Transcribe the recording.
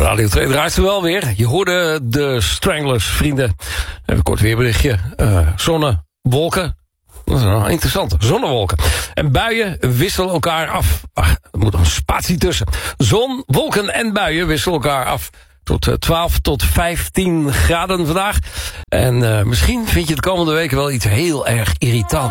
Radio 2 draait ze wel weer. Je hoorde de Stranglers, vrienden. Even een kort weerberichtje. Zonne, wolken. Dat is nou interessant. Zonnewolken. En buien wisselen elkaar af. Ach, er moet een spatie tussen. Zon, wolken en buien wisselen elkaar af. Tot 12 tot 15 graden vandaag. En misschien vind je het komende week wel iets heel erg irritant.